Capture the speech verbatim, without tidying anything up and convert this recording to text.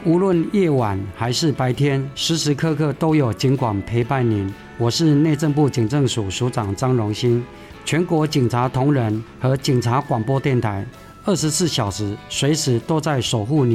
无论夜晚还是白天，时时刻刻都有警广陪伴您。我是内政部警政署署长张荣兴，全国警察同仁和警察广播电台二十四小时随时都在守护您。